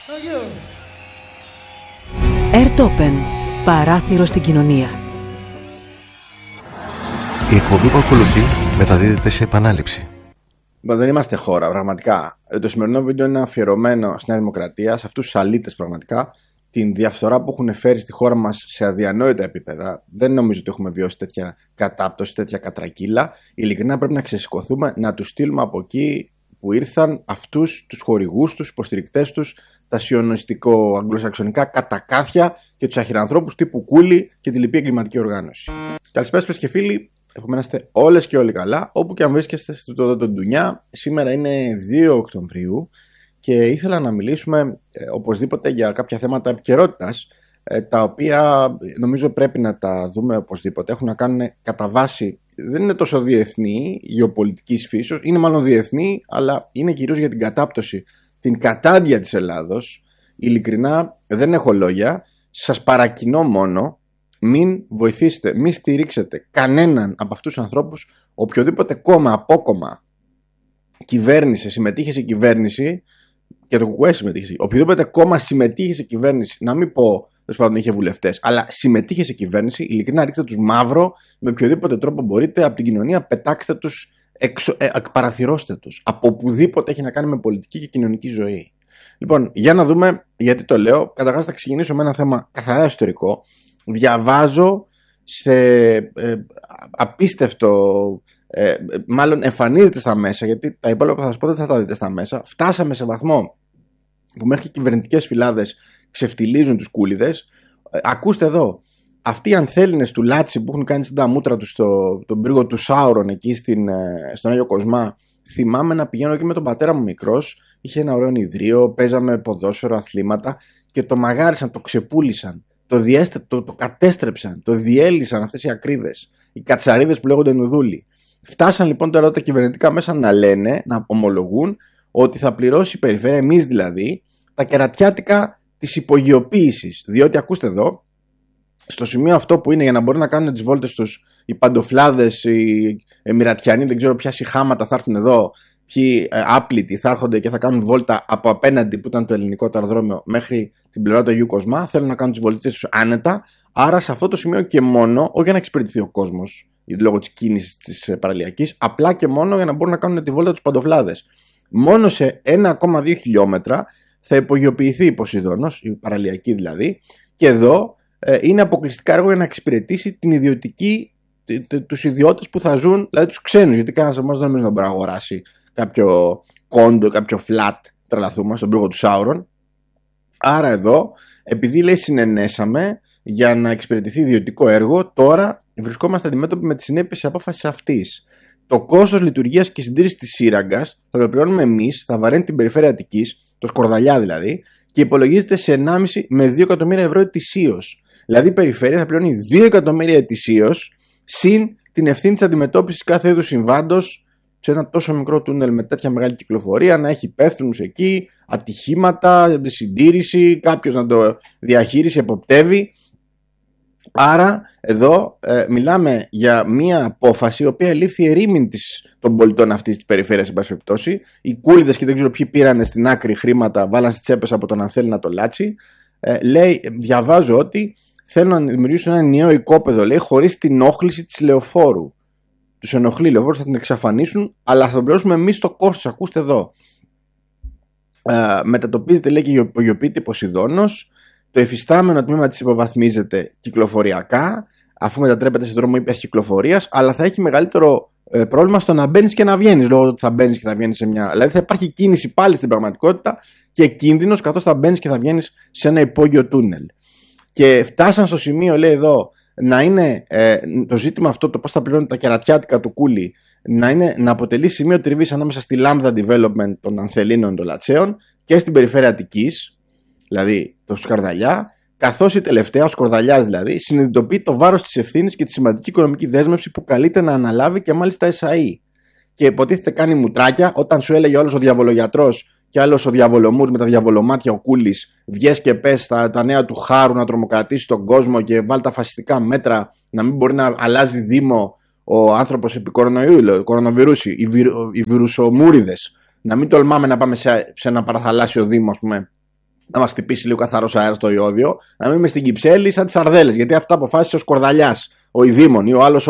Airtopen. Παράθυρο στην κοινωνία. Η εκπομπή που ακολουθεί μεταδίδεται σε επανάληψη. Δεν είμαστε χώρα, πραγματικά. Το σημερινό βίντεο είναι αφιερωμένο στη Νέα Δημοκρατία, σε αυτούς τους αλήτες πραγματικά, την διαφθορά που έχουν φέρει στη χώρα μας σε αδιανόητα επίπεδα. Δεν νομίζω ότι έχουμε βιώσει τέτοια κατάπτωση, τέτοια κατρακύλα. Ειλικρινά πρέπει να ξεσηκωθούμε, να τους στείλουμε από εκεί που ήρθαν αυτούς τους χορηγούς τους, υποστηρικτές τους, τα σιωνιστικο-αγγλοσαξονικά κατακάθια και τους αχυρανθρώπους τύπου Κούλι και τη λοιπή εγκληματική οργάνωση. Καλησπέρα σας και φίλοι. Εύχομαι να είστε όλες και όλοι καλά, όπου και αν βρίσκεστε στο Ντουνιά. Σήμερα είναι 2 Οκτωβρίου και ήθελα να μιλήσουμε οπωσδήποτε για κάποια θέματα επικαιρότητας, τα οποία νομίζω πρέπει να τα δούμε οπωσδήποτε. Έχουν να κάνουν κατά βάση, δεν είναι τόσο διεθνή γεωπολιτικής φύσεως, είναι μάλλον διεθνή, αλλά είναι κυρίως για την κατάπτωση, την κατάντια της Ελλάδος. Ειλικρινά δεν έχω λόγια, σας παρακινώ μόνο. Μην βοηθήσετε, μην στηρίξετε κανέναν από αυτούς τους ανθρώπους. Οποιοδήποτε κόμμα, απόκομμα, κυβέρνηση, συμμετείχε σε κυβέρνηση, και το ΚΚΕ συμμετείχε, οποιοδήποτε κόμμα συμμετείχε σε κυβέρνηση, να μην πω τέλος πάντων είχε βουλευτές, αλλά συμμετείχε σε κυβέρνηση, ειλικρινά ρίξτε τους μαύρο με οποιοδήποτε τρόπο μπορείτε από την κοινωνία, πετάξτε τους, παραθυρώστε τους από οπουδήποτε έχει να κάνει με πολιτική και κοινωνική ζωή. Λοιπόν, για να δούμε γιατί το λέω. Καταρχάς θα ξεκινήσω με ένα θέμα καθαρά εσωτερικό. Διαβάζω σε απίστευτο, μάλλον εμφανίζεται στα μέσα, γιατί τα υπόλοιπα που θα σας πω δεν θα τα δείτε στα μέσα. Φτάσαμε σε βαθμό που μέχρι και κυβερνητικές φυλάδες ξεφτιλίζουν τους κούλιδες. Ακούστε εδώ, αυτοί οι ανθέληνες του Λάτσι που έχουν κάνει στην τα μούτρα τους τον πύργο του Σάουρον εκεί στον Άγιο Κοσμά. Θυμάμαι να πηγαίνω εκεί με τον πατέρα μου μικρός, είχε ένα ωραίο ιδρύο, παίζαμε ποδόσφαιρο, αθλήματα και το μαγάρισαν, το ξεπούλησαν. Το κατέστρεψαν, το διέλυσαν αυτές οι ακρίδες, οι κατσαρίδες που λέγονται νουδούλοι. Φτάσαν λοιπόν τώρα τα κυβερνητικά μέσα να λένε, να ομολογούν ότι θα πληρώσει η περιφέρεια, εμείς δηλαδή, τα κερατιάτικα της υπογειοποίησης. Διότι ακούστε εδώ, στο σημείο αυτό που είναι για να μπορεί να κάνουν τις βόλτες τους οι παντοφλάδες, οι Εμιρατιανοί, δεν ξέρω ποια σιχάματα θα έρθουν εδώ, ποιοι άπλητοι θα έρχονται και θα κάνουν βόλτα από απέναντι που ήταν το ελληνικό το αεροδρόμιο μέχρι την πλευρά του Αγίου Κοσμά, θέλουν να κάνουν τις βολτές τους άνετα. Άρα σε αυτό το σημείο και μόνο, όχι για να εξυπηρετηθεί ο κόσμος λόγω της κίνησης της παραλιακής, απλά και μόνο για να μπορούν να κάνουν τη βόλτα τους παντοφλάδες. Μόνο σε 1,2 χιλιόμετρα θα υπογειοποιηθεί η Ποσειδώνος, η παραλιακή δηλαδή, και εδώ είναι αποκλειστικά έργο για να εξυπηρετήσει την ιδιωτική, τους ιδιώτες που θα ζουν, δηλαδή τους ξένους, γιατί κανένας από εμάς δεν νομίζω να μπορεί να αγοράσει κάποιο κόντο, κάποιο flat, τρελαθούμε, στον πύργο του Σάουρον. Άρα εδώ, επειδή λέει συνενέσαμε για να εξυπηρετηθεί ιδιωτικό έργο, τώρα βρισκόμαστε αντιμέτωποι με τις συνέπειες της απόφασης αυτής. Το κόστος λειτουργίας και συντήρησης της σύραγγας θα το πληρώνουμε εμείς, θα βαραίνει την περιφέρεια Αττικής, το Σκορδαλιά δηλαδή, και υπολογίζεται σε 1,5 με 2 εκατομμύρια ευρώ ετησίως. Δηλαδή η περιφέρεια θα πληρώνει 2 εκατομμύρια ετησίως, συν την ευθύνη της αντιμετώπισης κάθε είδους συμβάντος σε ένα τόσο μικρό τούνελ με τέτοια μεγάλη κυκλοφορία, να έχει υπεύθυνους εκεί, ατυχήματα, συντήρηση, κάποιος να το διαχείρισει, εποπτεύει. Άρα εδώ μιλάμε για μια απόφαση η οποία λήφθη ερήμην των πολιτών αυτής της περιφέρειας, εν πάση περιπτώσει. Οι κούλιδες και δεν ξέρω ποιοι πήραν στην άκρη χρήματα, βάλαν στις τσέπες από τον Ανθέλινα το Λάτσι. Λέει, διαβάζω ότι θέλουν να δημιουργήσουν ένα ενιαίο οικόπεδο, λέει, χωρίς την όχληση της λεωφόρου. Τους ενοχλεί η λεωφόρος, θα την εξαφανίσουν, αλλά θα τον πληρώσουμε εμείς το κόστος. Ακούστε εδώ. Μετατοπίζεται, λέει, και υπογειοποιείται η Ποσειδώνος. Το εφιστάμενο τμήμα της υποβαθμίζεται κυκλοφοριακά, αφού μετατρέπεται σε δρόμο ήπιας κυκλοφορίας, αλλά θα έχει μεγαλύτερο πρόβλημα στο να μπαίνεις και να βγαίνεις, λόγω ότι θα μπαίνεις και θα βγαίνεις σε μια. Δηλαδή θα υπάρχει κίνηση πάλι στην πραγματικότητα και κίνδυνος καθώς θα μπαίνεις και θα βγαίνεις σε ένα υπόγειο τούνελ. Και φτάσαν στο σημείο, λέει εδώ, να είναι το ζήτημα αυτό, το πώς θα πληρώνουν τα κερατιάτικα του Κούλι, να αποτελεί σημείο τριβής ανάμεσα στη Lambda Development των Ανθελίνων των Λατσέων και στην περιφέρεια Αττικής, δηλαδή το Σκαρδαλιά, καθώς η τελευταία, ο Σκορδαλιάς δηλαδή, συνειδητοποιεί το βάρος της ευθύνης και τη σημαντική οικονομική δέσμευση που καλείται να αναλάβει και μάλιστα ΕΣΑΗ. Και υποτίθεται κάνει μουτράκια όταν σου έλεγε όλος ο διαβολογιατρός και άλλος ο διαβολομούρς με τα διαβολομάτια ο Κούλης, βγες και πες τα νέα του Χάρου να τρομοκρατήσει τον κόσμο και βάλει τα φασιστικά μέτρα, να μην μπορεί να αλλάζει δήμο ο άνθρωπος επί κορονοϊού, κορονοβιρούση, οι βυρουσομούριδες, να μην τολμάμε να πάμε σε ένα παραθαλάσσιο δήμο, ας πούμε, να μας χτυπήσει λίγο καθαρός αέρας στο ιόδιο, να μείνουμε στην Κυψέλη σαν τις σαρδέλες. Γιατί αυτά αποφάσισε ο Σκορδαλιάς, ο Ιδήμων ή ο άλλος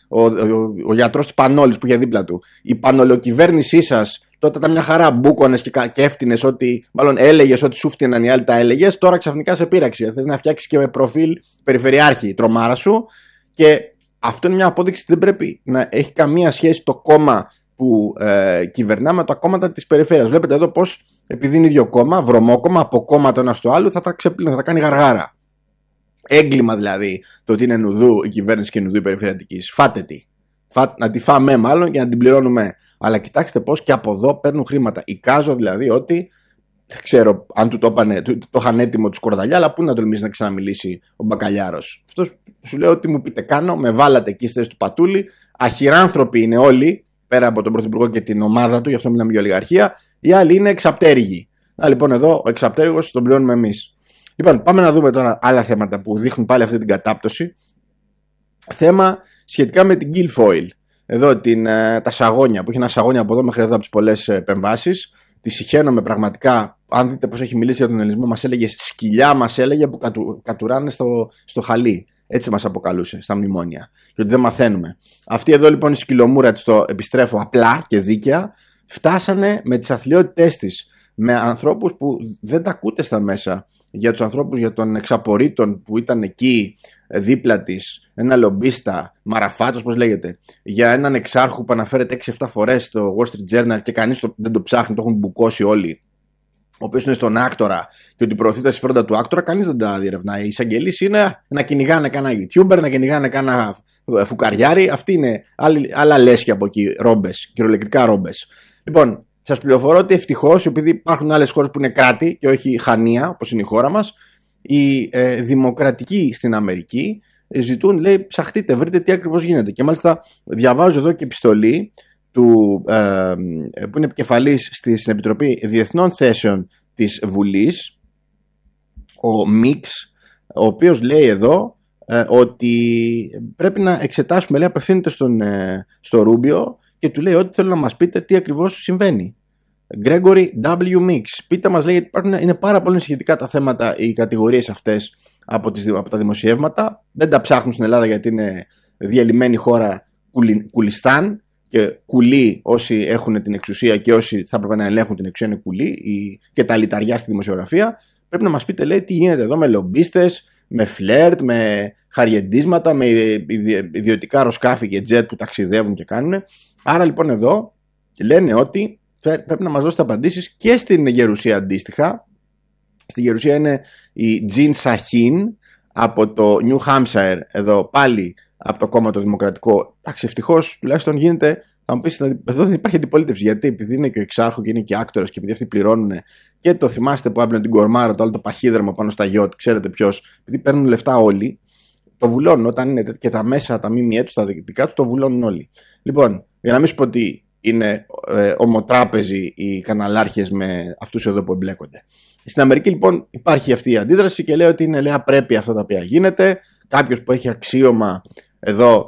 ο γιατρός της Πανόλης που είχε δίπλα του. Η πανολοκυβέρνησή σας τότε ήταν μια χαρά, μπούκονες και έφτιανες ότι, μάλλον έλεγες ότι σου φτιαναν οι άλλοι τα έλεγες. Τώρα ξαφνικά σε πείραξε. Θες να φτιάξεις και με προφίλ περιφερειάρχη τρομάρα σου. Και αυτό είναι μια απόδειξη ότι δεν πρέπει να έχει καμία σχέση το κόμμα που κυβερνά με τα κόμματα της περιφέρειας. Βλέπετε εδώ πως επειδή είναι ίδιο κόμμα, βρωμόκομμα, από κόμμα το ένα στο άλλο, θα τα ξεπλύνει, θα τα κάνει γαργάρα. Έγκλημα δηλαδή το ότι είναι νουδού η κυβέρνηση και νουδού η περιφερειατικής. Φάτε τη. Να τη φάμε μάλλον και να την πληρώνουμε. Αλλά κοιτάξτε πως και από εδώ παίρνουν χρήματα. Εικάζω δηλαδή ότι δεν ξέρω αν του το είχαν έτοιμο του Σκορδαλιά, αλλά πού να τολμήσει να ξαναμιλήσει ο Μπακαλιάρος. Αυτό σου λέω ότι μου πείτε κάνω, με βάλατε εκεί στη θέση του Πατούλη. Αχυράνθρωποι είναι όλοι, πέρα από τον Πρωθυπουργό και την ομάδα του, γι' αυτό μιλάμε για ολιγαρχία. Οι άλλοι είναι εξαπτέρυγοι. Λοιπόν, εδώ ο εξαπτέρυγος τον πληρώνουμε εμείς. Λοιπόν, πάμε να δούμε τώρα άλλα θέματα που δείχνουν πάλι αυτή την κατάπτωση. Θέμα σχετικά με την Guilfoyle. Εδώ τα σαγόνια, που έχει ένα σαγόνια από εδώ μέχρι εδώ από τις πολλές επεμβάσεις. Τη συχαίνομαι πραγματικά. Αν δείτε πως έχει μιλήσει για τον ελληνισμό, μας έλεγε σκυλιά, μας έλεγε που κατουράνε στο χαλί. Έτσι μας αποκαλούσε στα μνημόνια. Και ότι δεν μαθαίνουμε. Αυτή εδώ λοιπόν η σκυλομούρα της, το επιστρέφω απλά και δίκαια, φτάσανε με τις αθλιότητές της. Με ανθρώπους που δεν τα ακούτε στα μέσα. Για τους ανθρώπους, για τον εξαπορρίτων που ήταν εκεί δίπλα της, ένα λομπίστα, Μαραφάτος πώς λέγεται, για έναν εξάρχου που αναφέρεται 6-7 φορές στο Wall Street Journal και κανείς δεν το ψάχνει, το έχουν μπουκώσει όλοι, ο οποίος είναι στον άκτορα και ότι προωθεί τα συμφέροντα του άκτορα, κανείς δεν τα διερευνάει. Οι εισαγγελείς είναι να κυνηγάνε κανένα YouTuber, να κυνηγάνε κανένα φουκαριάρι, αυτή είναι άλλα λέσχια από εκεί, ρόμπες, κυριολεκτικά ρόμπες. Λοιπόν, σας πληροφορώ ότι ευτυχώς, επειδή υπάρχουν άλλες χώρες που είναι κράτη και όχι χανία, όπως είναι η χώρα μας, οι δημοκρατικοί στην Αμερική ζητούν, λέει, ψαχτείτε, βρείτε τι ακριβώς γίνεται. Και μάλιστα διαβάζω εδώ και επιστολή που είναι επικεφαλής στην Επιτροπή Διεθνών Θέσεων της Βουλής, ο Μίξ, ο οποίος λέει εδώ ότι πρέπει να εξετάσουμε, λέει, απευθύνεται στο Ρούμπιο και του λέει ότι θέλω να μας πείτε τι ακριβώς συμβαίνει. Gregory W. Mix, πείτε μας, λέει, γιατί είναι πάρα πολύ σχετικά τα θέματα, οι κατηγορίες αυτές από τα δημοσιεύματα. Δεν τα ψάχνουν στην Ελλάδα γιατί είναι διαλυμένη χώρα, κουλιστάν, και κουλοί όσοι έχουν την εξουσία και όσοι θα έπρεπε να ελέγχουν την εξουσία είναι κουλοί, και τα λιταριά στη δημοσιογραφία. Πρέπει να μας πείτε, λέει, τι γίνεται εδώ με λομπίστες, με φλερτ, με χαριεντίσματα, με ιδιωτικά αεροσκάφη και τζετ που ταξιδεύουν και κάνουν. Άρα λοιπόν εδώ λένε ότι πρέπει να μας δώσετε απαντήσεις και στην Γερουσία αντίστοιχα. Στη Γερουσία είναι η Jean Sahin από το New Hampshire, εδώ πάλι από το κόμμα το Δημοκρατικό. Εντάξει, ευτυχώς τουλάχιστον γίνεται. Θα μου πεις, εδώ δεν υπάρχει αντιπολίτευση. Γιατί επειδή είναι και ο εξάρχο και είναι και άκτορας και επειδή αυτοί πληρώνουν, και το θυμάστε που άμπλαινε την κορμάρα, το άλλο το παχύδρομο πάνω στα γιότ, ξέρετε ποιος, επειδή παίρνουν λεφτά όλοι, το βουλώνουν όταν είναι και τα μέσα, τα ΜΜΕ του, τα διοικητικά του, το βουλώνουν όλοι. Λοιπόν, για να μην σου πω ότι είναι ομοτράπεζοι οι καναλάρχες με αυτούς εδώ που εμπλέκονται. Στην Αμερική λοιπόν υπάρχει αυτή η αντίδραση και λέει ότι είναι, λέει, απρέπει αυτά τα οποία γίνεται. Κάποιος που έχει αξίωμα εδώ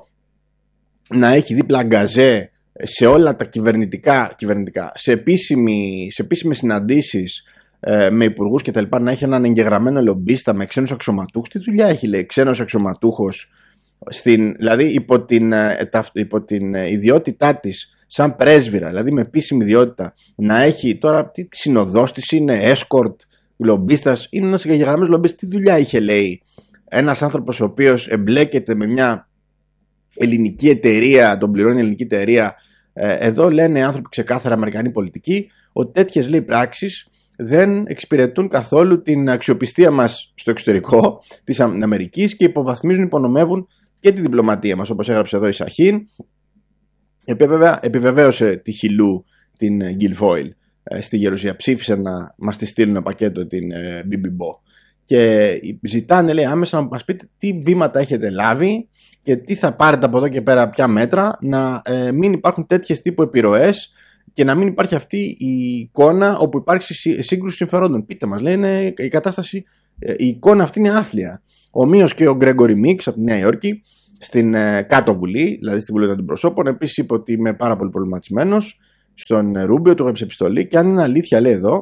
να έχει δίπλα γκαζέ σε όλα τα κυβερνητικά, σε επίσημες συναντήσεις με υπουργούς και τα λοιπά, να έχει έναν εγγεγραμμένο λομπίστα με ξένους αξιωματούχους. Τι δουλειά έχει, λέει, ξένος αξιωματούχος, δηλαδή υπό την ιδιότητά της σαν πρέσβυρα, δηλαδή με επίσημη ιδιότητα, να έχει τώρα τι συνοδός της είναι, escort, λομπίστας, είναι ένας εγγεγραμμένος λομπίστας. Τι δουλειά είχε, λέει, ένας άνθρωπος ο οποίος εμπλέκεται με μια ελληνική εταιρεία, τον πληρώνει η ελληνική εταιρεία. Εδώ λένε άνθρωποι ξεκάθαρα αμερικανοί πολιτικοί ότι τέτοιες, λέει, πράξεις δεν εξυπηρετούν καθόλου την αξιοπιστία μας στο εξωτερικό της Αμερικής και υποβαθμίζουν, υπονομεύουν και τη διπλωματία μας, όπως έγραψε εδώ η Σαχίν, η οποία βέβαια επιβεβαίωσε τη Χιλού, την Guilfoyle, στη Γερουσία. Ψήφισε να μας τη στείλουν πακέτο την Μπιμπιμπό. Και ζητάνε, λέει, άμεσα να μας πείτε τι βήματα έχετε λάβει και τι θα πάρετε από εδώ και πέρα, ποια μέτρα, να μην υπάρχουν τέτοιες τύπου επιρροές και να μην υπάρχει αυτή η εικόνα όπου υπάρχει σύγκρουση συμφερόντων. Πείτε μας, λέει, είναι η κατάσταση, η εικόνα αυτή είναι άθλια. Ομοίως και ο Γκρέγκορι Μίξ από τη Νέα Υόρκη, στην κάτω βουλή, δηλαδή στη Βουλή των Αντιπροσώπων, επίσης είπε ότι είμαι πάρα πολύ προβληματισμένος. Στον Ρούμπιο του έγραψε επιστολή και αν είναι αλήθεια, λέει εδώ,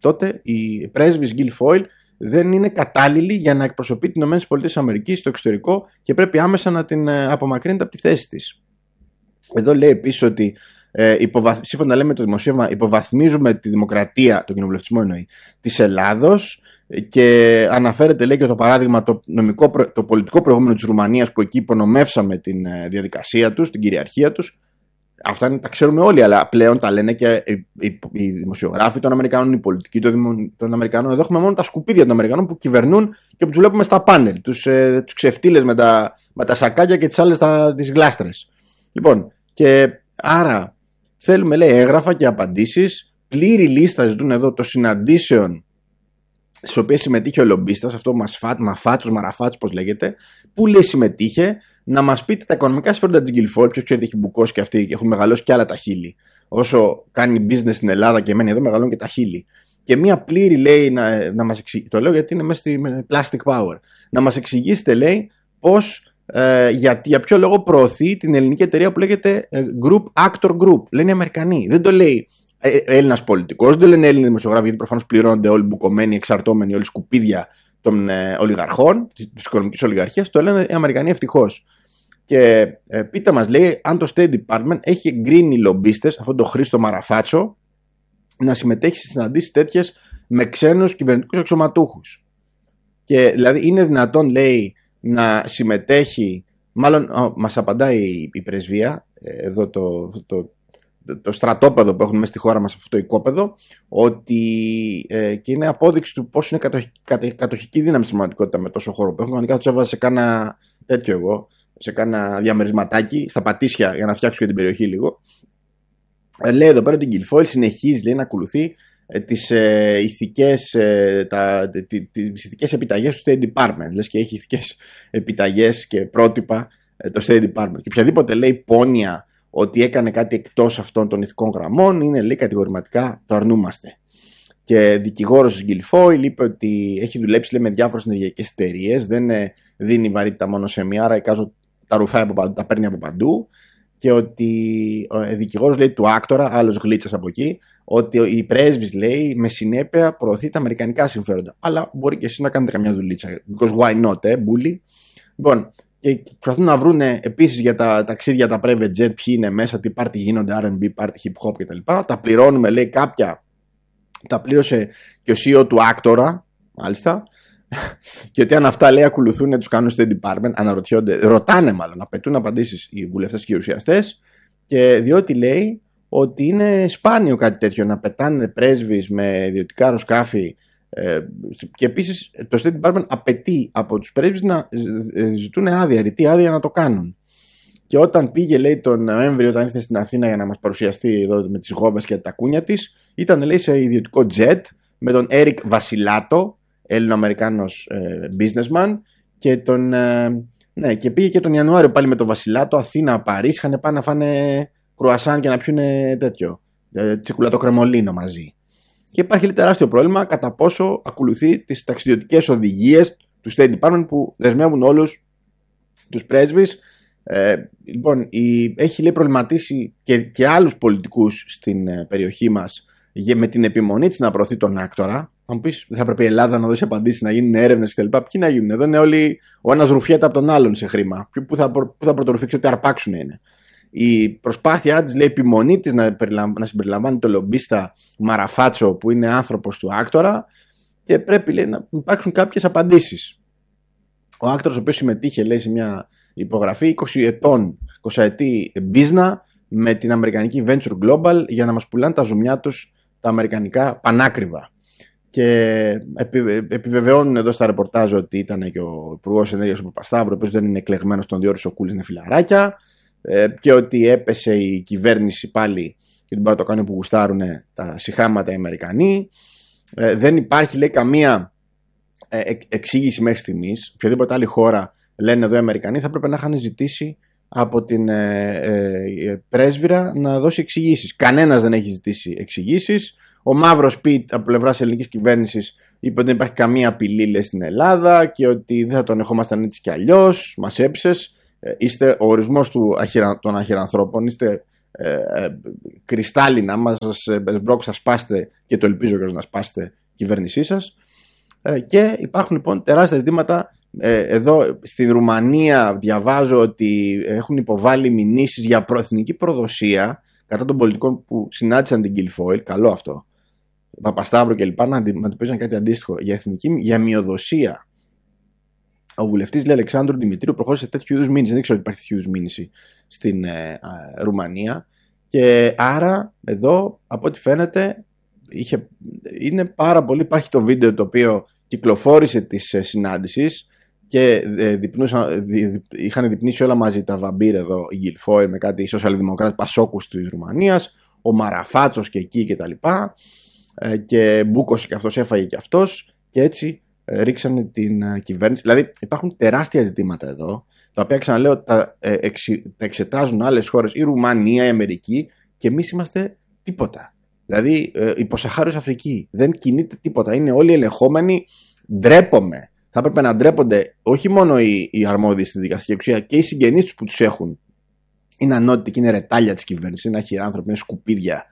τότε η πρέσβης Guilfoyle δεν είναι κατάλληλη για να εκπροσωπεί την ΗΠΑ στο εξωτερικό και πρέπει άμεσα να την απομακρύνεται από τη θέση της. Εδώ λέει επίσης ότι σύμφωνα λέμε το δημοσίευμα, υποβαθμίζουμε τη δημοκρατία, τον κοινοβουλευτισμό εννοεί, της Ελλάδος, και αναφέρεται, λέει, και το παράδειγμα το πολιτικό προηγούμενο της Ρουμανίας, που εκεί υπονομεύσαμε την διαδικασία τους, την κυριαρχία τους. Αυτά τα ξέρουμε όλοι, αλλά πλέον τα λένε και οι δημοσιογράφοι των Αμερικάνων, οι πολιτικοί των Αμερικάνων. Εδώ έχουμε μόνο τα σκουπίδια των Αμερικανών που κυβερνούν και που τους βλέπουμε στα πάνελ. Τους ξεφτύλες με τα σακάκια και τις άλλες τις γλάστρες. Λοιπόν, και άρα θέλουμε, λέει, έγγραφα και απαντήσεις. Πλήρη λίστα ζητούν εδώ των συναντήσεων στις οποίες συμμετείχε ο λομπίστας, αυτό Μαραφάτσος, πώς λέγεται, που λέει συμμετείχε, να μας πείτε τα οικονομικά συμφέροντα της Guilfoyle. Ποιος ξέρει, έχει μπουκώσει και αυτοί και έχουν μεγαλώσει και άλλα τα χείλη. Όσο κάνει business στην Ελλάδα και μένει εδώ, μεγαλώνουν και τα χείλη. Και μία πλήρη, λέει, να μας εξηγήσει. Το λέω γιατί είναι μέσα στη Plastic Power. Να μας εξηγήσετε, λέει, πώς, για ποιο λόγο προωθεί την ελληνική εταιρεία που λέγεται Actor Group. Λένε οι Αμερικανοί. Δεν το λέει Έλληνας πολιτικός, δεν το λένε Έλληνες δημοσιογράφοι, γιατί προφανώς πληρώνονται όλοι μπουκωμένοι, εξαρτώμενοι, όλοι σκουπίδια των ολιγαρχών, της οικονομικής ολιγαρχίας. Το λένε οι Αμερικανοί, ευτυχώς. Και πείτε μας, λέει, αν το State Department έχει εγκρίνει λομπίστες, αυτόν τον Χρήστο Μαραφάτσο, να συμμετέχει σε συναντήσεις τέτοιες με ξένους κυβερνητικούς αξιωματούχους. Και δηλαδή είναι δυνατόν, λέει, να συμμετέχει, μάλλον μας απαντάει η πρεσβεία, εδώ το στρατόπεδο που έχουμε μέσα στη χώρα μας, αυτό το οικόπεδο, ότι και είναι απόδειξη του πόσο είναι κατοχική δύναμη στην πραγματικότητα με τόσο χώρο που έχουμε. Κανονικά τους έβαζα σε κάνα τέτοιο εγώ, σε κάνα διαμερισματάκι, στα Πατήσια, για να φτιάξω και την περιοχή λίγο. Λέει εδώ πέρα ότι η Guilfoyle συνεχίζει, λέει, να ακολουθεί τις ηθικές επιταγές του State Department. Λες και έχει ηθικές επιταγές και πρότυπα το State Department. Και οποιαδήποτε, λέει, πόνοια ότι έκανε κάτι εκτός αυτών των ηθικών γραμμών είναι, λέει, κατηγορηματικά το αρνούμαστε. Και δικηγόρος της Guilfoyle είπε ότι έχει δουλέψει, λέει, με διάφορες ενεργειακές εταιρείες, δεν δίνει βαρύτητα μόνο σε μία, άρα εικάζω τα ρουφάει από παντού, τα παίρνει από παντού. Και ότι ο δικηγόρος, λέει, του άκτορα, άλλος γλίτσας από εκεί, ότι η πρέσβης, λέει, με συνέπεια προωθεί τα αμερικανικά συμφέροντα. Αλλά μπορεί και εσείς να κάνετε καμιά δουλίτσα. Because why not, μπούλι. Λοιπόν, και προσπαθούν να βρουν επίσης για τα ταξίδια, τα private jet, ποιοι είναι μέσα, τι πάρτι γίνονται, R&B, party, hip hop κτλ. Τα πληρώνουμε, λέει, κάποια. Τα πλήρωσε και ο CEO του άκτορα, μάλιστα. Και ότι αν αυτά, λέει, ακολουθούν τους κανόνες του Department, αναρωτιόνται, ρωτάνε μάλλον, απαιτούν απαντήσεις οι βουλευτές και οι ουσιαστές, και διότι, λέει, ότι είναι σπάνιο κάτι τέτοιο να πετάνε πρέσβεις με ιδιωτικά αεροσκάφη. Και επίσης το State Department απαιτεί από τους πρέσβεις να ζητούν άδεια, ρητή άδεια να το κάνουν. Και όταν πήγε, λέει, τον Νοέμβριο, όταν ήρθε στην Αθήνα για να μας παρουσιαστεί εδώ με τις γόβες και τα κούνια της, ήταν, λέει, σε ιδιωτικό jet με τον Έρικ Βασιλάτο, Έλληνο-Αμερικάνος businessman, και και πήγε και τον Ιανουάριο πάλι με τον Βασιλάτο, Αθήνα, Παρίσι, είχαν πάει να φάνε κρουασάν και να πιούνε τέτοιο τσικουλατοκρεμολίνο μαζί. Και υπάρχει, λέει, τεράστιο πρόβλημα κατά πόσο ακολουθεί τις ταξιδιωτικές οδηγίες του State Department που δεσμεύουν όλους τους πρέσβεις. Λοιπόν, έχει, λέει, προβληματίσει και άλλους πολιτικούς στην περιοχή μας με την επιμονή της να προωθεί τον άκτορα. Αν μου πεις, δεν θα πρέπει η Ελλάδα να δώσει απαντήσεις, να γίνουν έρευνες κτλ. Ποιοι να γίνουν? Εδώ είναι όλοι ο ένας ρουφιέται από τον άλλον σε χρήμα. Πού θα πρωτορουφήξει, ότι αρπάξουν είναι. Η προσπάθειά της, λέει, επιμονή της να συμπεριλαμβάνει το λομπίστα Μαραφάτσο, που είναι άνθρωπος του άκτορα, και πρέπει, λέει, να υπάρξουν κάποιες απαντήσεις. Ο άκτορας, ο οποίος συμμετείχε, λέει, σε μια υπογραφή 20 ετή μπίζνα με την αμερικανική Venture Global για να μας πουλάνε τα ζουμιά τους τα αμερικανικά πανάκριβα. Και επιβεβαιώνουν εδώ στα ρεπορτάζ ότι ήταν και ο Υπουργός Ενέργειας ο Παπασταύρου, ο οποίος δεν είναι εκλεγμένος, τον διόρισε ο Κούλης, είναι φιλαράκια, και ότι έπεσε η κυβέρνηση πάλι και την πάρει το κάνει που γουστάρουν τα σιχάματα οι Αμερικανοί. Δεν υπάρχει, λέει, καμία εξήγηση μέχρι στιγμής. Οποιαδήποτε άλλη χώρα, λένε εδώ οι Αμερικανοί, θα πρέπει να είχαν ζητήσει από την πρέσβυρα να δώσει εξηγήσεις. Κανένας δεν έχει ζητήσει εξηγήσεις. Ο Μαύρος Πιτ από πλευράς ελληνικής κυβέρνησης είπε ότι δεν υπάρχει καμία απειλή, λέει, στην Ελλάδα και ότι δεν θα τον ερχόμασταν έτσι κι αλλιώς. Μας έψες. Είστε ο ορισμός των αχυρανθρώπων. Είστε κρυστάλλινα, μας μπρόκ θα σπάσετε και το ελπίζω και να σπάσετε κυβέρνησή σας. Και υπάρχουν λοιπόν τεράστια ζητήματα. Εδώ στην Ρουμανία διαβάζω ότι έχουν υποβάλει μηνύσεις για προεθνική προδοσία κατά των πολιτικών που συνάντησαν την Guilfoyle. Καλό αυτό. Παπασταύρο και λοιπά να αντιμετωπίζαν κάτι αντίστοιχο για μειοδοσία. Ο βουλευτής Αλεξάνδρου Δημητρίου προχώρησε τέτοιου είδους μήνυση. Δεν ξέρω ότι υπάρχει τέτοιου είδους μήνυση στην Ρουμανία. Και άρα εδώ από ό,τι φαίνεται είναι πάρα πολύ. Υπάρχει το βίντεο το οποίο κυκλοφόρησε της συνάντησης και είχαν διπνήσει όλα μαζί τα βαμπύρ εδώ, η Guilfoyle με κάτι σοσιαλδημοκράτες πασόκους της Ρουμανίας, ο Μαραφάτσος και εκεί και τα λοιπά, και μπούκωσε και αυτός, έφαγε και αυτός, και έτσι ρίξανε την κυβέρνηση. Δηλαδή υπάρχουν τεράστια ζητήματα εδώ, τα οποία ξαναλέω τα εξετάζουν άλλες χώρες, η Ρουμανία, η Αμερική, και εμείς είμαστε τίποτα. Δηλαδή η Ποσαχάριος Αφρική δεν κινείται τίποτα, είναι όλοι ελεγχόμενοι. Ντρέπομαι. Θα έπρεπε να ντρέπονται όχι μόνο οι αρμόδιοι στη δικαστική εξουσία και οι συγγενείς τους που τους έχουν. Είναι ανώτητοι και είναι ρετάλια της κυβέρνησης, είναι αχυράνθρωποι, είναι σκουπίδια,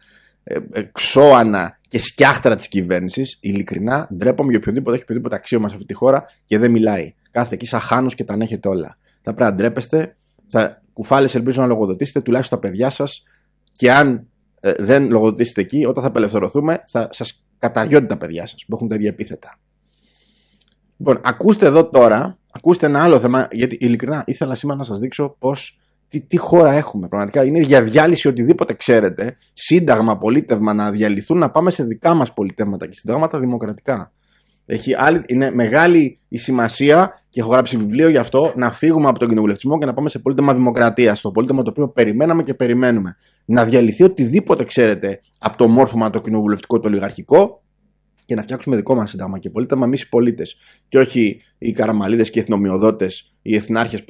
ξώανα και σκιάχτρα της κυβέρνησης. Ειλικρινά ντρέπομαι για οποιοδήποτε έχει οποιοδήποτε αξίωμα σε αυτή τη χώρα και δεν μιλάει. Κάθεται εκεί σαν χάνος και τα ανέχετε όλα. Θα πρέπει να ντρέπεστε. Θα κουφάλες, ελπίζω να λογοδοτήσετε τουλάχιστον τα παιδιά σας, και αν δεν λογοδοτήσετε εκεί, όταν θα απελευθερωθούμε, θα σας καταριώνται τα παιδιά σας που έχουν τα ίδια επίθετα. Λοιπόν, ακούστε εδώ τώρα, ακούστε ένα άλλο θέμα, γιατί ειλικρινά ήθελα σήμερα να σας δείξω τι χώρα έχουμε. Πραγματικά είναι για διάλυση οτιδήποτε ξέρετε, σύνταγμα, πολίτευμα, να διαλυθούν, να πάμε σε δικά μας πολιτεύματα και συντάγματα δημοκρατικά. Είναι μεγάλη η σημασία, και έχω γράψει βιβλίο γι' αυτό, να φύγουμε από τον κοινοβουλευτισμό και να πάμε σε πολίτευμα δημοκρατίας. Το πολίτευμα το οποίο περιμέναμε και περιμένουμε. Να διαλυθεί οτιδήποτε ξέρετε από το μόρφωμα το κοινοβουλευτικό, το ολιγαρχικό, και να φτιάξουμε δικό μας σύνταγμα και πολίτευμα εμείς οι πολίτες. Και όχι οι καραμαλίδες και οι εθνομιωδότες, οι εθνάρχες,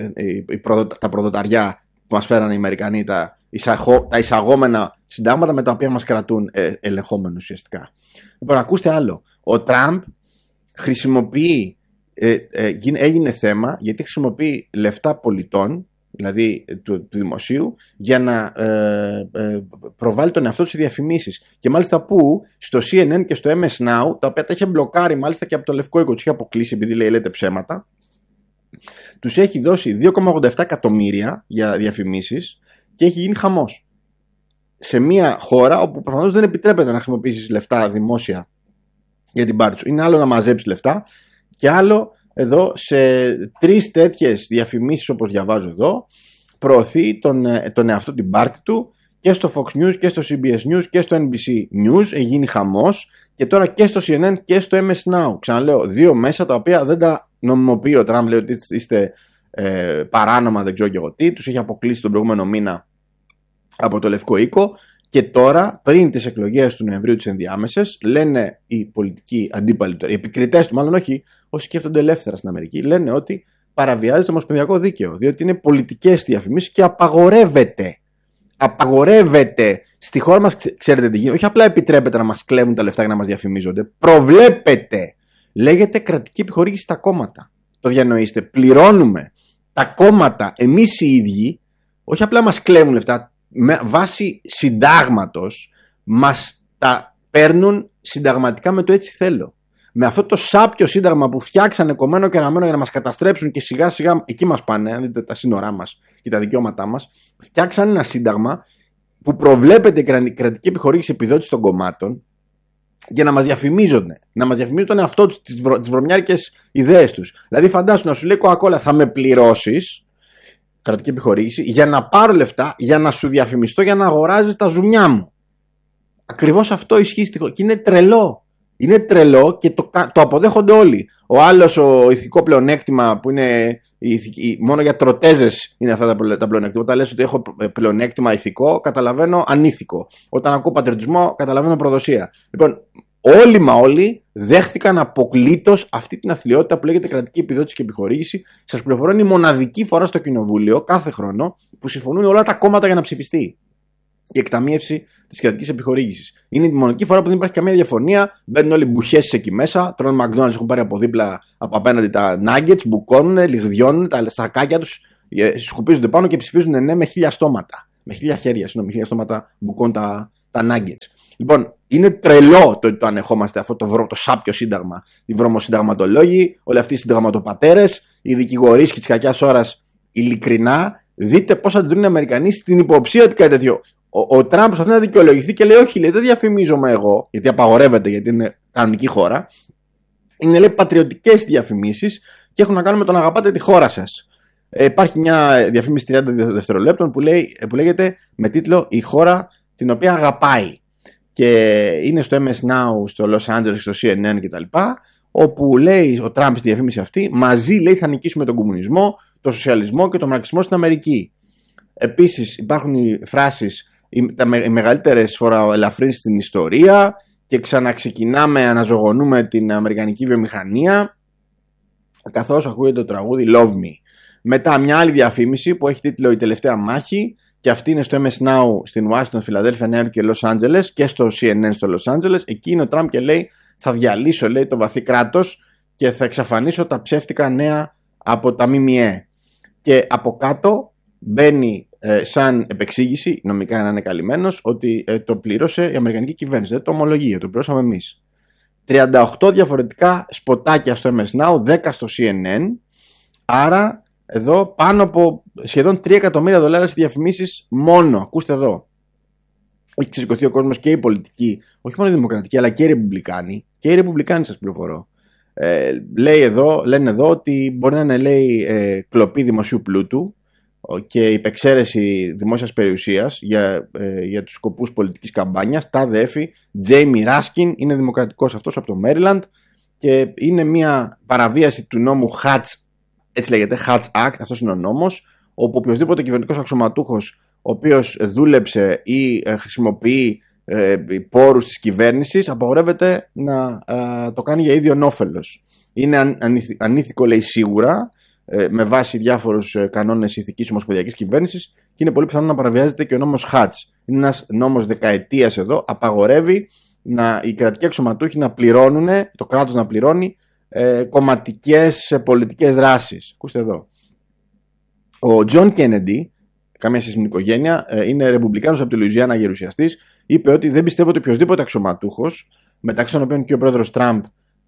τα προδοταριά που μας φέρανε οι Αμερικανοί, τα εισαγόμενα συντάγματα με τα οποία μας κρατούν ελεγχόμενους ουσιαστικά. Λοιπόν, ακούστε άλλο. Ο Τραμπ χρησιμοποιεί, έγινε θέμα γιατί χρησιμοποιεί λεφτά πολιτών, δηλαδή του δημοσίου, για να προβάλλει τον εαυτό του σε διαφημίσεις. Και μάλιστα που στο CNN και στο MS Now, τα οποία τα είχε μπλοκάρει μάλιστα και από το Λευκό Οίκο, τους είχε αποκλείσει επειδή λέτε ψέματα, τους έχει δώσει 2,87 εκατομμύρια για διαφημίσεις και έχει γίνει χαμός. Σε μια χώρα όπου προφανώς δεν επιτρέπεται να χρησιμοποιήσεις λεφτά δημόσια για την πάρτι σου. Είναι άλλο να μαζέψεις λεφτά και άλλο εδώ σε 3 τέτοιες διαφημίσεις, όπως διαβάζω εδώ, προωθεί τον εαυτό, την πάρτι του, και στο Fox News και στο CBS News και στο NBC News. Έχει γίνει χαμός, και τώρα και στο CNN και στο MS Now. Ξαναλέω, 2 μέσα τα οποία δεν τα νομιμοποιεί ο Τραμπ, λέει ότι είστε παράνομα, δεν ξέρω και εγώ τι. Τους έχει αποκλείσει τον προηγούμενο μήνα από το Λευκό Οίκο. Και τώρα, πριν τις εκλογές του Νοεμβρίου, τις ενδιάμεσες, λένε οι πολιτικοί αντίπαλοι, οι επικριτές του, μάλλον όχι, όσοι σκέφτονται ελεύθερα στην Αμερική, λένε ότι παραβιάζει το ομοσπονδιακό δίκαιο, διότι είναι πολιτικές διαφημίσεις και απαγορεύεται. Απαγορεύεται. Στη χώρα μας, ξέρετε τι γίνεται, όχι απλά επιτρέπεται να μας κλέβουν τα λεφτά για να μας διαφημίζονται, προβλέπεται. Λέγεται κρατική επιχορήγηση στα κόμματα. Το διανοείστε. Πληρώνουμε τα κόμματα εμείς οι ίδιοι, όχι απλά μας κλέβουν λεφτά. Με βάση συντάγματος μας τα παίρνουν συνταγματικά με το έτσι θέλω. Με αυτό το σάπιο σύνταγμα που φτιάξανε κομμένο και ραμμένο για να μας καταστρέψουν, και σιγά σιγά εκεί μας πάνε, αν δείτε τα σύνορά μας και τα δικαιώματά μας, φτιάξανε ένα σύνταγμα που προβλέπεται η κρατική επιχορήγηση επιδότηση των κομμάτων για να μας διαφημίζονται. Να μας διαφημίζουν τον εαυτό τους, τις βρωμιάρικες ιδέες τους. Δηλαδή φαντάσου να σου λέει Coca-Cola, θα με πληρώσεις, κρατική επιχορήγηση, για να πάρω λεφτά, για να σου διαφημιστώ, για να αγοράζεις τα ζουμιά μου. Ακριβώς αυτό ισχύει στη χώρα. Και είναι τρελό. Είναι τρελό και το αποδέχονται όλοι. Ο άλλος, ο ηθικό πλεονέκτημα που είναι μόνο για τροτέζες είναι αυτά τα πλεονέκτημα. Όταν λες ότι έχω πλεονέκτημα ηθικό, καταλαβαίνω ανήθικο. Όταν ακούω πατριωτισμό, καταλαβαίνω προδοσία. Λοιπόν, όλοι δέχθηκαν αποκλείτως αυτή την αθλιότητα που λέγεται κρατική επιδότηση και επιχορήγηση. Σας πληροφορώ, είναι η μοναδική φορά στο Κοινοβούλιο κάθε χρόνο που συμφωνούν όλα τα κόμματα για να ψηφιστεί η εκταμείευση της κρατικής επιχορήγησης. Είναι η μοναδική φορά που δεν υπάρχει καμία διαφωνία. Μπαίνουν όλοι μπουχέσεις εκεί μέσα, τρώνε McDonald's, έχουν πάρει από δίπλα, από απέναντι τα nuggets, μπουκώνουν, λιγδιώνουν τα σακάκια τους, σκουπίζονται πάνω και ψηφίζουν ναι με 1000 στόματα. Με 1000 χέρια, με 1000 στόματα μπουκών τα nuggets. Λοιπόν, είναι τρελό το ότι το ανεχόμαστε αυτό το σάπιο σύνταγμα. Οι βρωμοσυνταγματολόγοι, όλοι αυτοί οι συνταγματοπατέρες, οι δικηγορείς και τη κακιά ώρα, ειλικρινά, δείτε πώς αντιδρούν οι Αμερικανοί στην υποψία ότι κάτι τέτοιο. Ο Τραμπ προσπαθεί να δικαιολογηθεί και λέει: όχι, λέει, δεν διαφημίζομαι εγώ, γιατί απαγορεύεται, γιατί είναι κανονική χώρα. Είναι, λέει, πατριωτικές διαφημίσεις και έχουν να κάνουν με το να αγαπάτε τη χώρα σας. Υπάρχει μια διαφήμιση 30 δευτερολέπτων που λέγεται με τίτλο «Η χώρα την οποία αγαπάει». Και είναι στο MS Now, στο Los Angeles, στο CNN κτλ. Όπου λέει ο Τραμπ στη διαφήμιση αυτή: μαζί, λέει, θα νικήσουμε τον κομμουνισμό, τον σοσιαλισμό και τον μαρξισμό στην Αμερική. Επίσης υπάρχουν οι φράσεις οι μεγαλύτερες φοροελαφρύνσεις στην ιστορία και ξαναξεκινάμε, αναζωογονούμε την αμερικανική βιομηχανία, καθώς ακούγεται το τραγούδι Love Me. Μετά μια άλλη διαφήμιση που έχει τίτλο «Η τελευταία μάχη», και αυτή είναι στο MS Now στην Washington, Φιλαδέλφια, Νέα Υόρκη και Los Angeles, και στο CNN στο Los Angeles. Εκεί είναι ο Τραμπ και λέει: θα διαλύσω, λέει, το βαθύ κράτος και θα εξαφανίσω τα ψεύτικα νέα από τα ΜΜΕ. Και από κάτω μπαίνει σαν επεξήγηση, νομικά να είναι καλυμμένος, ότι το πλήρωσε η Αμερικανική κυβέρνηση. Δεν το ομολογεί, το πληρώσαμε εμείς. 38 διαφορετικά σποτάκια στο MS Now, 10 στο CNN. Άρα εδώ πάνω από σχεδόν $3 εκατομμύρια σε διαφημίσεις μόνο. Ακούστε εδώ. Έχει ξεσηκωθεί ο κόσμος και οι πολιτικοί, όχι μόνο οι δημοκρατικοί, αλλά και οι ρεπουμπλικάνοι. Και οι ρεπουμπλικάνοι, σας πληροφορώ. Λένε εδώ ότι μπορεί να είναι, λέει, κλοπή δημοσίου πλούτου και υπεξαίρεση δημόσιας περιουσίας για τους σκοπούς πολιτικής καμπάνιας. Τα δέφη. Τζέιμι Ράσκιν είναι δημοκρατικός αυτός από το Μέριλαντ και είναι μια παραβίαση του νόμου Hatch, έτσι λέγεται, Hatch Act, αυτός είναι ο νόμος, όπου οποιοδήποτε κυβερνητικός αξιωματούχος ο οποίος δούλεψε ή χρησιμοποιεί πόρους της κυβέρνησης απαγορεύεται να το κάνει για ίδιον όφελος. Είναι ανήθικο, λέει, σίγουρα, με βάση διάφορους κανόνες ηθικής ομοσπονδιακής κυβέρνησης, και είναι πολύ πιθανό να παραβιάζεται και ο νόμος Hatch. Είναι ένας νόμος δεκαετίας εδώ, απαγορεύει οι κρατικοί αξιωματούχοι να πληρώνουν, το κράτος να πληρώνει κομματικές πολιτικές δράσεις. Ακούστε εδώ. Ο Τζον Κέννεντι, καμία σχέση με την οικογένεια, είναι ρεπουμπλικάνος από τη Λουιζιάννα, γερουσιαστής, είπε ότι δεν πιστεύω ότι οποιοδήποτε αξιωματούχος, μεταξύ των οποίων και ο πρόεδρος Τραμπ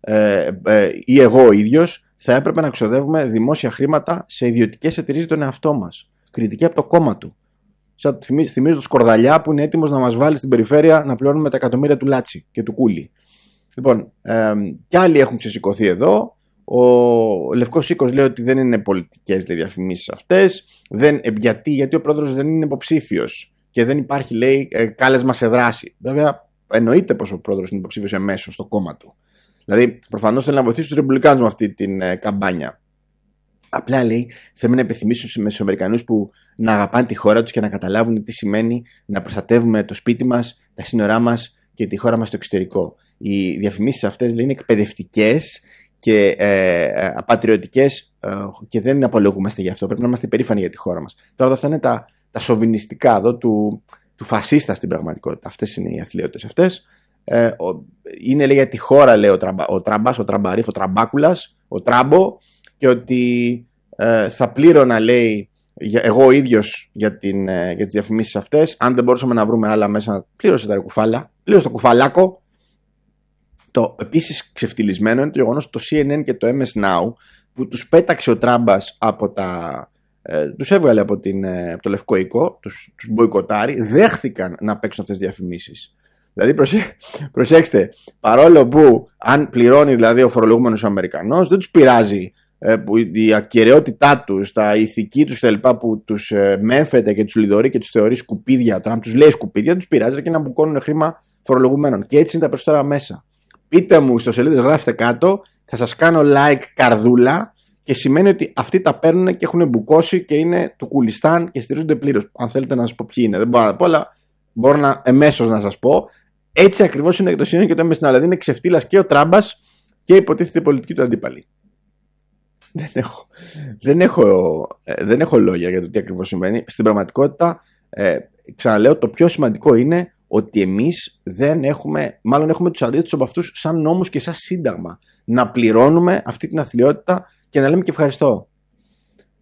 ή εγώ ο ίδιος, θα έπρεπε να ξοδεύουμε δημόσια χρήματα σε ιδιωτικές εταιρείες τον εαυτό μας. Κριτική από το κόμμα του. Σαν θυμίζω το Σκορδαλιά που είναι έτοιμος να μας βάλει στην περιφέρεια να πληρώνουμε τα εκατομμύρια του Λάτσι και του Κούλι. Λοιπόν, κι άλλοι έχουν ξεσηκωθεί εδώ. Ο Λευκός Οίκος λέει ότι δεν είναι πολιτικές διαφημίσεις αυτές. Γιατί ο πρόεδρος δεν είναι υποψήφιος και δεν υπάρχει, λέει, κάλεσμα σε δράση. Βέβαια, εννοείται πως ο πρόεδρος είναι υποψήφιος εμέσως στο κόμμα του. Δηλαδή, προφανώς θέλει να βοηθήσει τους ρεπουμπλικάνους με αυτή την καμπάνια. Απλά, λέει, θέλουμε να επιθυμίσουμε στους Αμερικανούς που να αγαπάνε τη χώρα τους και να καταλάβουν τι σημαίνει να προστατεύουμε το σπίτι μας, τα σύνορά μας και τη χώρα μας στο εξωτερικό. Οι διαφημίσεις αυτές, λέει, είναι εκπαιδευτικές και πατριωτικές και δεν απολογούμαστε γι' αυτό. Πρέπει να είμαστε περήφανοι για τη χώρα μας. Τώρα, αυτά είναι τα σοβινιστικά εδώ του φασίστα στην πραγματικότητα. Αυτές είναι οι αθλειότητες αυτές. Είναι, λέει, για τη χώρα, λέει, ο Τραμπαρίφ, ο Τραμπάκουλας, ο Τράμπο, και ότι θα πλήρωνα, λέει, εγώ ο ίδιος για τις διαφημίσεις αυτές. Αν δεν μπορούσαμε να βρούμε άλλα μέσα, πλήρωσε τα κουφάλα, πλήρωσε το κουφαλάκο. Το επίσης ξεφτυλισμένο είναι το γεγονός το CNN και το MS Now που τους πέταξε ο Τράμπας τους έβγαλε από το Λευκό Οίκο, τους μποϊκοτάρει, δέχθηκαν να παίξουν αυτές τις διαφημίσεις. Δηλαδή, προσέξτε, παρόλο που αν πληρώνει, δηλαδή, ο φορολογούμενος Αμερικανός, δεν τους πειράζει η ακεραιότητά τους, τα ηθική τους κτλ. Που τους μέφεται και τους λιδωρεί και τους θεωρεί σκουπίδια. Ο Τραμπ τους λέει σκουπίδια, δεν τους πειράζει και να μπουκώνουν χρήμα φορολογουμένων. Και έτσι είναι τα περισσότερα μέσα. Πείτε μου στο σελίδες, γράφτε κάτω, θα σας κάνω like καρδούλα, και σημαίνει ότι αυτοί τα παίρνουν και έχουν μπουκώσει και είναι του Κουλιστάν και στηρίζονται πλήρως. Αν θέλετε να σας πω ποιοι είναι, δεν μπορώ να πω, αλλά μπορώ εμέσως να σας πω. Έτσι ακριβώς είναι και το CNN και το MS Now. Δηλαδή είναι ξεφτύλας και ο Τράμπας και υποτίθεται η πολιτική του αντίπαλη. Δεν έχω λόγια για το τι ακριβώς συμβαίνει. Στην πραγματικότητα, ξαναλέω, το πιο σημαντικό είναι ότι εμείς έχουμε τους αντίθετους από αυτούς σαν νόμους και σαν σύνταγμα. Να πληρώνουμε αυτή την αθλειότητα και να λέμε και ευχαριστώ.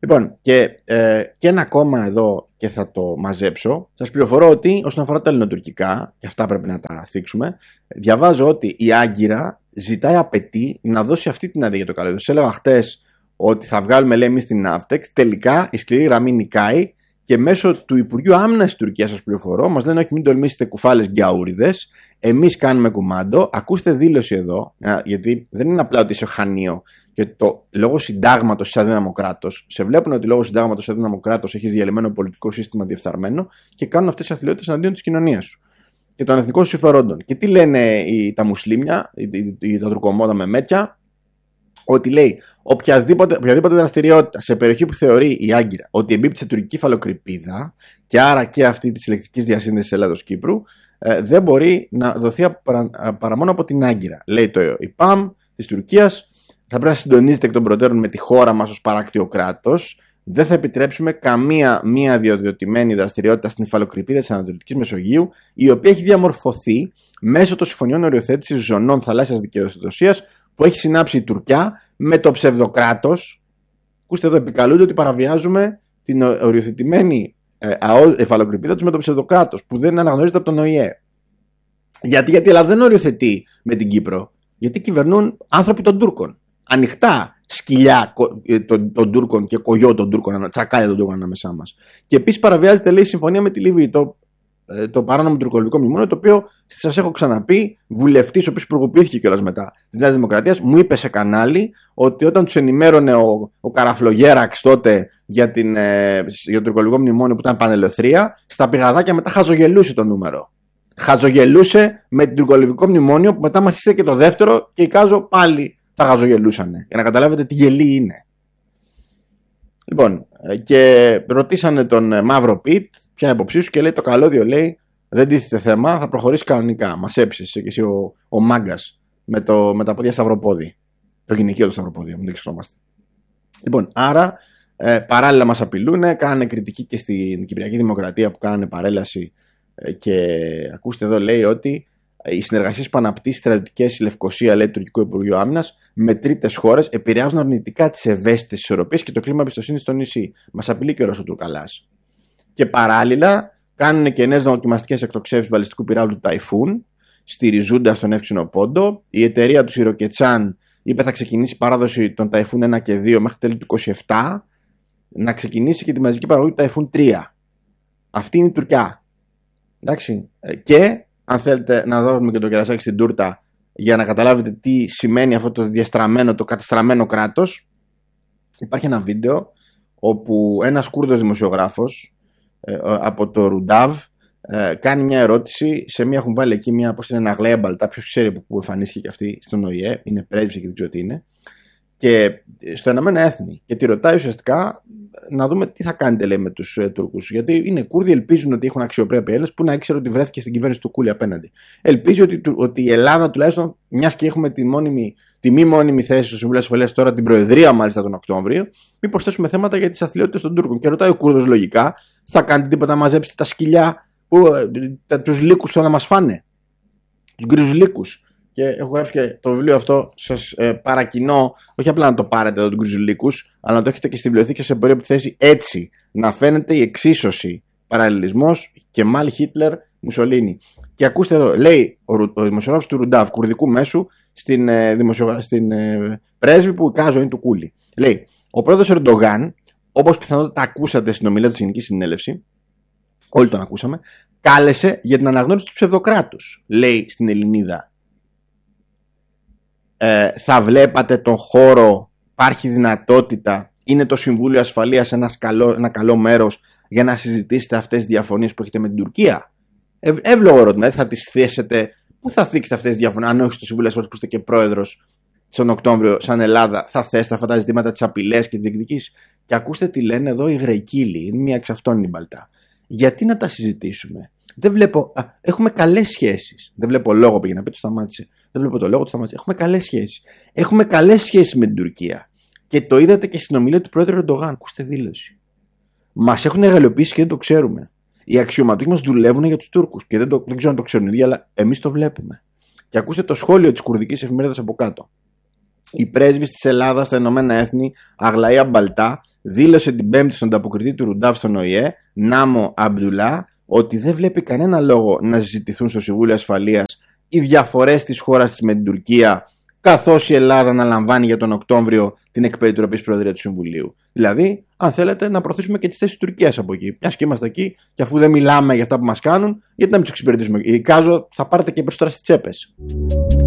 Λοιπόν, και ένα ακόμα εδώ και θα το μαζέψω. Σας πληροφορώ ότι όσον αφορά τα ελληνοτουρκικά, και αυτά πρέπει να τα θίξουμε, διαβάζω ότι η Άγκυρα απαιτεί να δώσει αυτή την άδεια για το καλώδιο. Σας έλεγα χτες ότι θα βγάλουμε, λέει, εμείς την Ναύτεξ. Τελικά η σκληρή γραμμή νικάει και μέσω του Υπουργείου Άμυνας της Τουρκίας, σας πληροφορώ, μας λένε: όχι, μην τολμήσετε κουφάλες γκιαούριδες. Εμείς κάνουμε κουμάντο. Ακούστε δήλωση εδώ, γιατί δεν είναι απλά ότι είσαι χανίο και το λόγω συντάγματος είσαι αδύναμο κράτος. Σε βλέπουν ότι λόγω συντάγματος είσαι αδύναμο κράτος, έχεις διαλυμένο πολιτικό σύστημα διεφθαρμένο και κάνουν αυτές τις αθλειότητες εναντίον της κοινωνίας σου και των εθνικών σου συμφερόντων. Και τι λένε τα μουσλίμια, τα τουρκομόδα με μέτια, ότι λέει οποιαδήποτε δραστηριότητα σε περιοχή που θεωρεί η Άγκυρα ότι εμπίπτει σε τουρκική υφαλοκρηπίδα και άρα και αυτή της ηλεκτρικής διασύνδεσης Ελλάδος-Κύπρου, δεν μπορεί να δοθεί παρά μόνο από την Άγκυρα. Λέει η ΠΑΜ της Τουρκίας, θα πρέπει να συντονίζεται εκ των προτέρων με τη χώρα μας ως παράκτιο κράτος. Δεν θα επιτρέψουμε καμία μία διοδιοτημένη δραστηριότητα στην υφαλοκρηπίδα της Ανατολικής Μεσογείου, η οποία έχει διαμορφωθεί μέσω των συμφωνιών οριοθέτησης ζωνών θαλάσσιας δικαιοδοσίας που έχει συνάψει η Τουρκιά με το ψευδοκράτος. Ακούστε εδώ, επικαλούνται ότι παραβιάζουμε την οριοθετημένη υφαλοκρηπίδα τους με το ψευδοκράτος που δεν αναγνωρίζεται από τον ΟΗΕ. Γιατί η Ελλάδα δεν οριοθετεί με την Κύπρο, γιατί κυβερνούν άνθρωποι των Τούρκων. Ανοιχτά σκυλιά των Τούρκων και κογιό των Τούρκων, τσακάλια των Τούρκων ανάμεσά μας. Και επίσης παραβιάζεται, λέει, η συμφωνία με τη Λιβύη, το παράνομο τουρκολιβικό μνημόνιο, το οποίο σας έχω ξαναπεί, βουλευτής, ο οποίος προηγοποιήθηκε κιόλας μετά της Νέας Δημοκρατίας, μου είπε σε κανάλι ότι όταν τους ενημέρωνε ο Καραφλογέραξ τότε για το τουρκολιβικό μνημόνιο που ήταν πανελευθερία, στα πηγαδάκια μετά χαζογελούσε το νούμερο. Χαζογελούσε με το τουρκολιβικό μνημόνιο που μετά μας ήρθε και το δεύτερο και εικάζω πάλι θα χαζογελούσανε. Για να καταλάβετε τι γελί είναι. Λοιπόν, και ρωτήσανε τον Μαύρο Πιτ ποια είναι η αποψή σου και λέει: το καλώδιο, λέει, δεν τίθεται θέμα, θα προχωρήσει κανονικά. Μας έψησες και εσύ ο μάγκας με τα πόδια σταυροπόδι. Το γυναικείο του σταυροπόδι, μην το ξεχνόμαστε. Λοιπόν, άρα παράλληλα μας απειλούν, κάνανε κριτική και στην Κυπριακή Δημοκρατία που κάνανε παρέλαση και ακούστε εδώ, λέει ότι οι συνεργασίες που αναπτύσσει στρατιωτικές η Λευκοσία, λέει, του Τουρκικού Υπουργείου Άμυνας, με τρίτες χώρες επηρεάζουν αρνητικά τις ευαίσθητες ισορροπίες και το κλίμα εμπιστοσύνης στο νησί. Μας απειλεί και όλος ο Τουρκαλάς. Και παράλληλα κάνουν και νέες δοκιμαστικές εκτοξεύσεις βαλιστικού πυράβλου του Ταϊφούν, στηριζούντας τον Εύξηνο Πόντο. Η εταιρεία του Σιροκετσάν είπε θα ξεκινήσει παράδοση των Ταϊφούν 1 και 2 μέχρι τέλη του 2027, να ξεκινήσει και τη μαζική παραγωγή του Ταϊφούν 3. Αυτή είναι η Τουρκιά. Εντάξει. Και αν θέλετε να δώσουμε και το κερασάκι στην τούρτα για να καταλάβετε τι σημαίνει αυτό το διαστραμμένο, το κατεστραμμένο κράτος, υπάρχει ένα βίντεο όπου ένας Κούρδος δημοσιογράφος από το Ρουντάβ κάνει μια ερώτηση σε μια, έχουν βάλει εκεί μια, πώς είναι, ένα Αγλέμπαλτα, ποιος ξέρει από πού εμφανίστηκε και αυτή στον ΟΗΕ, είναι πρέσβη και δεν ξέρω τι είναι, και στο Ηνωμένα Έθνη, και τη ρωτάει ουσιαστικά να δούμε τι θα κάνετε, λέει, με τους Τούρκους. Γιατί είναι Κούρδοι, ελπίζουν ότι έχουν αξιοπρέπεια Έλληνες, που να ήξερε ότι βρέθηκε στην κυβέρνηση του Κούλι απέναντι. Ελπίζει ότι η Ελλάδα, τουλάχιστον, μιας και έχουμε τη μη μόνιμη θέση στο Συμβούλιο Ασφαλείας τώρα, την Προεδρία μάλιστα τον Οκτώβριο, μην προσθέσουμε θέματα για τις αθλειότητες των Τούρκων. Και ρωτάει ο Κούρδος λογικά, θα κάνετε τίποτα να μαζέψετε τα σκυλιά, τους λύκους που να μας φάνε, τους γκρίζους λύκους. Και έχω γράψει και το βιβλίο αυτό, σας παρακινώ, όχι απλά να το πάρετε εδώ, του Γκριζουλίκους, αλλά να το έχετε και στη βιβλιοθήκη σε περίοπτη θέση, έτσι να φαίνεται η εξίσωση, παραλληλισμός και μάλι Χίτλερ Μουσολίνι. Και ακούστε εδώ, λέει ο δημοσιογράφος του Ρουντάβ, κουρδικού μέσου, στην πρέσβη που εικάζω είναι του Κούλι. Λέει: ο πρόεδρος Ερντογάν, όπως πιθανότατα ακούσατε στην ομιλία του Γενική Συνέλευση, όλοι τον ακούσαμε, κάλεσε για την αναγνώριση του ψευδοκράτους. Λέει στην Ελληνίδα: θα βλέπατε τον χώρο, υπάρχει δυνατότητα, είναι το Συμβούλιο Ασφαλείας ένα καλό μέρος για να συζητήσετε αυτές τις διαφωνίες που έχετε με την Τουρκία? Εύλογο ερώτημα, θα τις θέσετε, πού θα θίξετε αυτές τις διαφωνίες? Αν όχι στο Συμβούλιο Ασφαλείας που είστε και πρόεδρος τον Οκτώβριο, σαν Ελλάδα, θα θέσετε αυτά τα ζητήματα, τις απειλές και τις διεκδικήσεις? Και ακούστε τι λένε εδώ οι Γραϊκύλοι, είναι μία εξ αυτών η μπαλτά. Γιατί να τα συζητήσουμε? Δεν βλέπω. Έχουμε καλές σχέσεις. Δεν βλέπω λόγο, πήγε να πει, το σταμάτησε. Δεν βλέπω το λόγο, το σταμάτησε. Έχουμε καλές σχέσεις. Έχουμε καλές σχέσεις με την Τουρκία. Και το είδατε και στην ομιλία του πρόεδρου Ερντογάν. Ακούστε δήλωση. Μας έχουν εργαλειοποιήσει και δεν το ξέρουμε. Οι αξιωματούχοι μας δουλεύουν για τους Τούρκους. Και δεν ξέρω αν το ξέρουν οι ίδιοι, αλλά εμείς το βλέπουμε. Και ακούστε το σχόλιο της κουρδικής εφημερίδας από κάτω. Η πρέσβης της Ελλάδας στα Ηνωμένα Έθνη, Αγλαία Μπαλτά, δήλωσε την Πέμπτη στον ανταποκριτή του Ρουντάφ στον ΟΗΕ, Νάμο Αμπντουλά, ότι δεν βλέπει κανένα λόγο να συζητηθούν στο Συμβούλιο Ασφαλείας οι διαφορές της χώρας της με την Τουρκία, καθώς η Ελλάδα αναλαμβάνει για τον Οκτώβριο την εκπεριτροπής Προεδρία του Συμβουλίου. Δηλαδή, αν θέλετε, να προωθήσουμε και τις θέσεις της Τουρκίας από εκεί. Μιας και είμαστε εκεί, και αφού δεν μιλάμε για αυτά που μας κάνουν, γιατί να μην τους εξυπηρετήσουμε. Εικάζω, θα πάρετε και περισσότερα στις τσέπες.